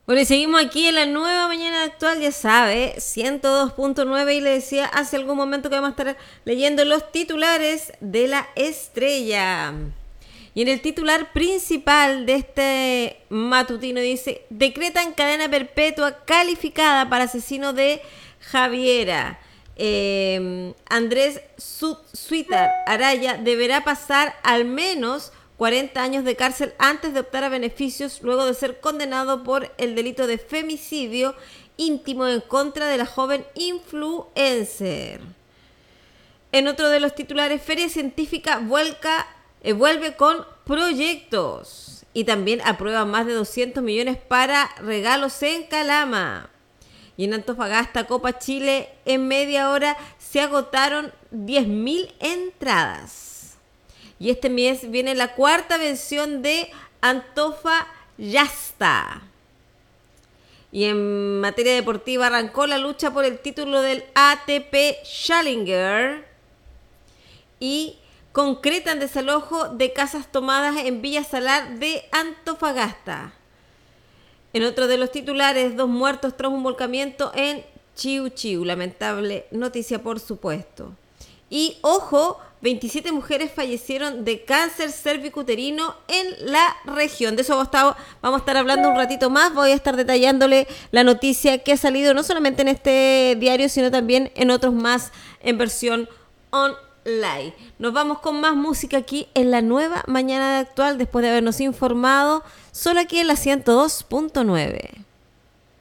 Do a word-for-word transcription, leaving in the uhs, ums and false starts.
Bueno, y seguimos aquí en la nueva mañana actual, ya sabe, ciento dos punto nueve, y le decía hace algún momento que vamos a estar leyendo los titulares de La Estrella. Y en el titular principal de este matutino dice: decretan cadena perpetua calificada para asesino de Javiera. Eh, Andrés Suítar Araya deberá pasar al menos cuarenta años de cárcel antes de optar a beneficios luego de ser condenado por el delito de femicidio íntimo en contra de la joven influencer. En otro de los titulares, Feria Científica vuelca, eh, vuelve con proyectos y también aprueba más de doscientos millones para regalos en Calama. Y en Antofagasta, Copa Chile, en media hora se agotaron diez mil entradas. Y este mes viene la cuarta versión de Antofagasta. Y en materia deportiva arrancó la lucha por el título del A T P Challenger. Y concretan desalojo de casas tomadas en Villa Salar de Antofagasta. En otro de los titulares, dos muertos tras un volcamiento en Chiu Chiu. Lamentable noticia, por supuesto. Y, ojo, veintisiete mujeres fallecieron de cáncer cervicuterino en la región. De eso vamos a estar hablando un ratito más. Voy a estar detallándole la noticia que ha salido no solamente en este diario, sino también en otros más en versión online. Nos vamos con más música aquí en la nueva mañana de actual, después de habernos informado, solo aquí en la ciento dos punto nueve.